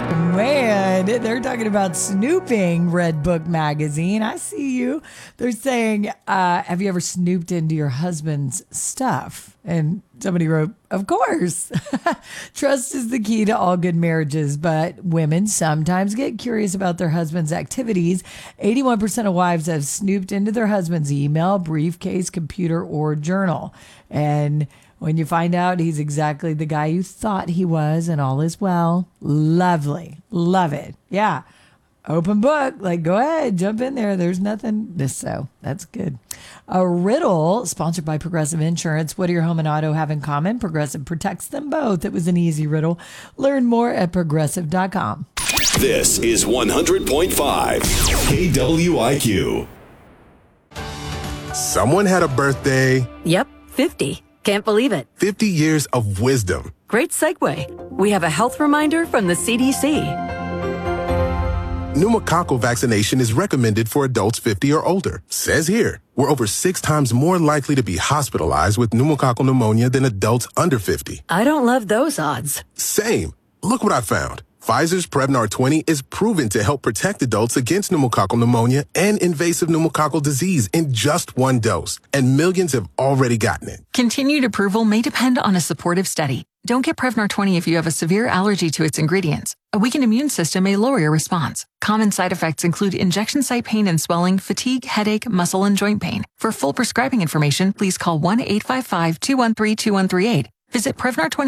Man, they're talking about snooping, Red Book Magazine. I see you. They're saying, have you ever snooped into your husband's stuff? And somebody wrote, of course. Trust is the key to all good marriages, but women sometimes get curious about their husband's activities. 81% of wives have snooped into their husband's email, briefcase, computer, or journal. And when you find out he's exactly the guy you thought he was and all is well, lovely. Love it. Yeah. Open book. Like, go ahead, jump in there. There's nothing. So that's good. A riddle sponsored by Progressive Insurance. What do your home and auto have in common? Progressive protects them both. It was an easy riddle. Learn more at progressive.com. This is 100.5 KWIQ. Someone had a birthday. Yep, 50. Can't believe it. 50 years of wisdom. Great segue. We have a health reminder from the CDC. Pneumococcal vaccination is recommended for adults 50 or older. Says here, we're over 6 times more likely to be hospitalized with pneumococcal pneumonia than adults under 50. I don't love those odds. Same. Look what I found. Pfizer's Prevnar 20 is proven to help protect adults against pneumococcal pneumonia and invasive pneumococcal disease in just 1 dose, and millions have already gotten it. Continued approval may depend on a supportive study. Don't get Prevnar 20 if you have a severe allergy to its ingredients. A weakened immune system may lower your response. Common side effects include injection site pain and swelling, fatigue, headache, muscle, and joint pain. For full prescribing information, please call 1-855-213-2138. Visit Prevnar20